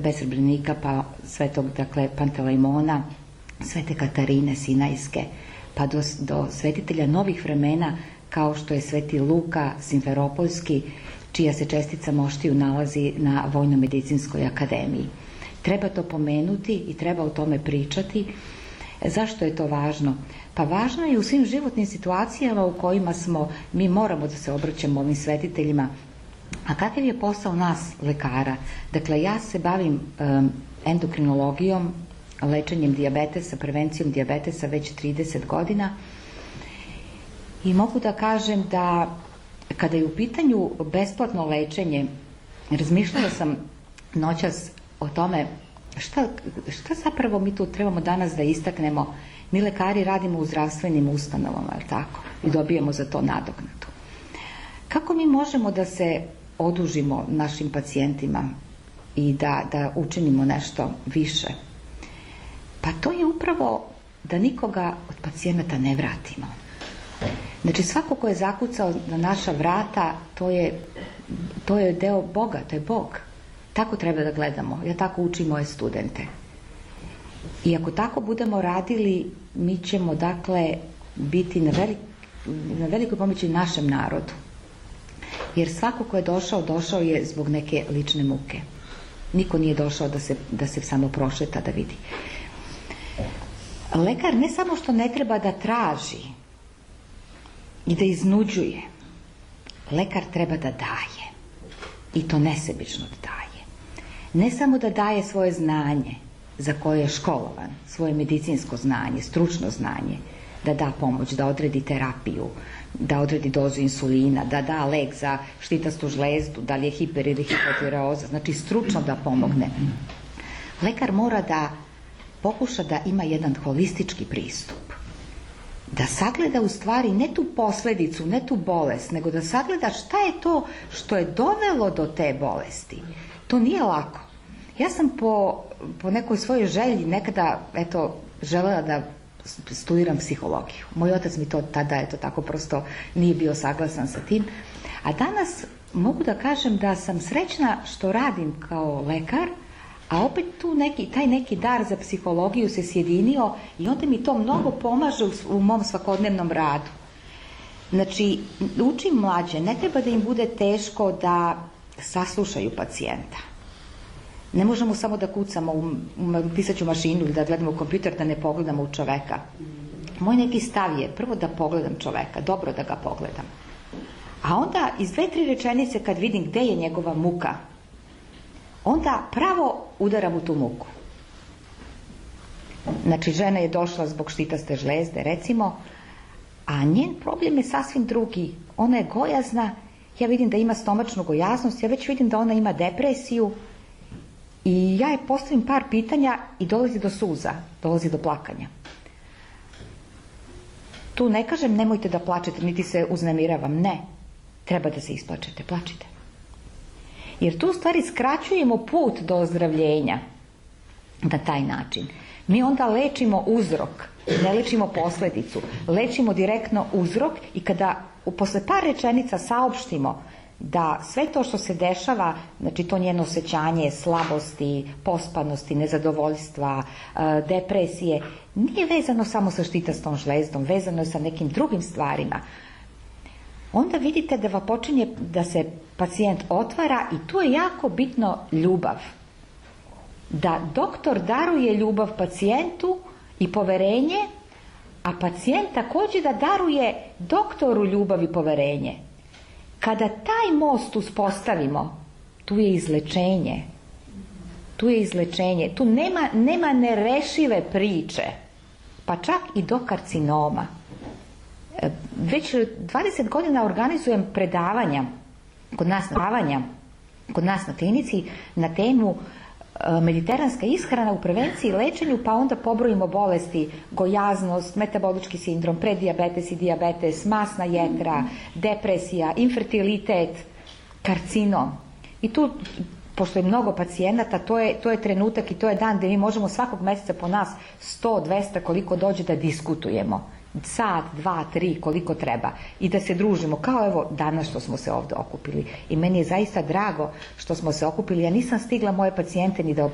Besrebrenika, pa svetog, dakle, Pantelejmona, svete Katarine Sinajske, pa do svetitelja novih vremena kao što je sveti Luka Simferopoljski, čija se čestica moštiju nalazi na Vojno-medicinskoj akademiji. Treba to pomenuti i treba o tome pričati. Zašto je to važno? Pa važno je u svim životnim situacijama u kojima mi moramo da se obraćamo ovim svetiteljima. A kakav je posao nas, lekara? Dakle, ja se bavim endokrinologijom, lečenjem dijabetesa, prevencijom dijabetesa već 30 godina i mogu da kažem da kada je u pitanju besplatno lečenje, razmišljala sam noćas o tome šta zapravo mi tu trebamo danas da istaknemo. Mi lekari radimo u zdravstvenim ustanovama, je li tako? I dobijemo za to nadoknadu. Kako mi možemo da se odužimo našim pacijentima i da učinimo nešto više? Pa to je upravo da nikoga od pacijenata ne vratimo. Znači, svako ko je zakucao na naša vrata, to je deo Boga, to je Bog. Tako treba da gledamo. Ja tako učim moje studente. I ako tako budemo radili, mi ćemo, dakle, biti na velikoj pomoći našem narodu. Jer svako ko je došao je zbog neke lične muke. Niko nije došao da se samo prošeta, da vidi. Lekar ne samo što ne treba da traži i da iznuđuje, lekar treba da daje. I to nesebično da daje. Ne samo da daje svoje znanje za koje je školovan, svoje medicinsko znanje, stručno znanje, da da pomoć, da odredi terapiju, da odredi dozu insulina, da da lek za štitastu žlezdu, da li je hiper ili hipotireoza, znači stručno da pomogne. Lekar mora da pokuša da ima jedan holistički pristup, da sagleda u stvari ne tu posledicu, ne tu bolest, nego da sagleda šta je to što je dovelo do te bolesti. To nije lako. Ja sam po nekoj svojoj želji nekada, želela da studiram psihologiju. Moj otac mi to tada, tako prosto nije bio saglasan sa tim. A danas mogu da kažem da sam srećna što radim kao lekar, a opet tu taj neki dar za psihologiju se sjedinio i onda mi to mnogo pomaže u mom svakodnevnom radu. Znači, učim mlađe, ne treba da im bude teško da saslušaju pacijenta. Ne možemo samo da kucamo u pisaću mašinu ili da gledamo u kompjuter, da ne pogledamo u čoveka. Moj neki stav je prvo da pogledam čoveka, dobro da ga pogledam. A onda iz 2-3 rečenice kad vidim gde je njegova muka, onda pravo udaram u tu muku. Znači, žena je došla zbog štitaste žlezde, recimo, a njen problem je sasvim drugi. Ona je gojazna, ja vidim da ima stomačnu gojaznost, ja već vidim da ona ima depresiju i ja je postavim par pitanja i dolazi do suza, dolazi do plakanja. Tu ne kažem nemojte da plačete, niti se uznemiravam, ne. Treba da se isplačete, plačite. Jer tu u stvari skraćujemo put do ozdravljenja na taj način. Mi onda lečimo uzrok, ne lečimo posledicu. Lečimo direktno uzrok i kada posle par rečenica saopštimo da sve to što se dešava, znači to njeno osjećanje slabosti, pospanosti, nezadovoljstva, depresije, nije vezano samo sa štitastom žlezdom, vezano je sa nekim drugim stvarima. Onda vidite da počinje da se pacijent otvara i tu je jako bitno ljubav. Da doktor daruje ljubav pacijentu i poverenje, a pacijent također da daruje doktoru ljubav i poverenje. Kada taj most uspostavimo, tu je izlečenje. Tu je izlečenje. Tu nema nerešive priče. Pa čak i do karcinoma. Već 20 godina organizujem predavanja kod nas na klinici na temu mediteranska ishrana u prevenciji i lečenju, pa onda pobrojimo bolesti, gojaznost, metabolički sindrom, predijabetes i dijabetes, masna jetra, depresija, infertilitet, karcinom. I tu, pošto je mnogo pacijenata, to je trenutak i to je dan gdje mi možemo svakog mjeseca po nas 100, 200 koliko dođe da diskutujemo. Sat, 2, 3, koliko treba i da se družimo, kao evo danas što smo se ovdje okupili. I meni je zaista drago što smo se okupili. Ja nisam stigla moje pacijente ni da